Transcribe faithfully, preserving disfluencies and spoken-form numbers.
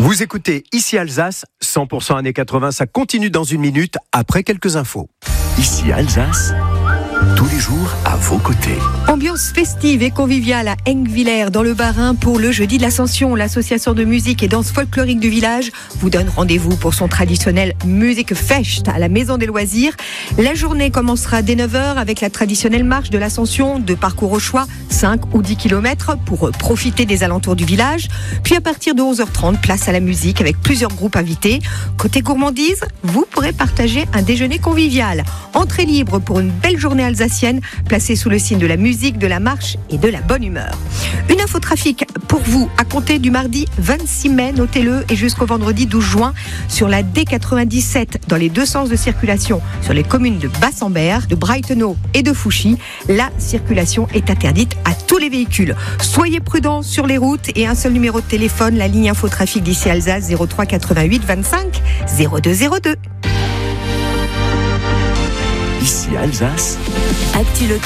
Vous écoutez Ici Alsace, cent pour cent années quatre-vingts, ça continue dans une minute après quelques infos. Ici Alsace, tous les jours à vos côtés. Ambiance festive et conviviale à Enghvillers dans le Bas-Rhin pour le jeudi de l'Ascension. L'association de musique et danse folklorique du village vous donne rendez-vous pour son traditionnel Musikfest à la Maison des Loisirs. La journée commencera dès neuf heures avec la traditionnelle marche de l'Ascension, de parcours au choix, cinq ou dix kilomètres pour profiter des alentours du village. Puis à partir de onze heures trente, place à la musique avec plusieurs groupes invités. Côté gourmandise, vous pourrez partager un déjeuner convivial. Entrée libre pour une belle journée alsacienne placée sous le signe de la musique, de la marche et de la bonne humeur. Une infotrafic pour vous à compter du mardi vingt-six mai, notez-le, et jusqu'au vendredi douze juin sur la D quatre-vingt-dix-sept dans les deux sens de circulation sur les communes de Bassambert, de Breitenau et de Fouchy. La circulation est interdite à tous les véhicules. Soyez prudents sur les routes et un seul numéro de téléphone, la ligne infotrafic d'ici Alsace zéro trois quatre-vingt-huit vingt-cinq zéro deux zéro deux. Ici Alsace. Actu